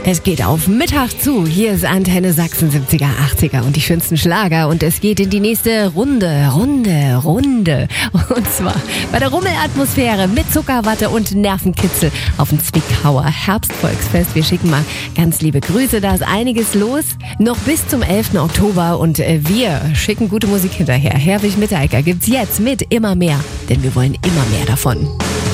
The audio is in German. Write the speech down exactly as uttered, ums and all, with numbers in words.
Es geht auf Mittag zu. Hier ist Antenne Sachsen siebziger, achtziger und die schönsten Schlager. Und es geht in die nächste Runde, Runde, Runde. Und zwar bei der Rummelatmosphäre mit Zuckerwatte und Nervenkitzel auf dem Zwickauer Herbstvolksfest. Wir schicken mal ganz liebe Grüße. Da ist einiges los. Noch bis zum elften Oktober. Und wir schicken gute Musik hinterher. Herwig Mitteregger gibt's jetzt mit Immer mehr. Denn wir wollen immer mehr davon.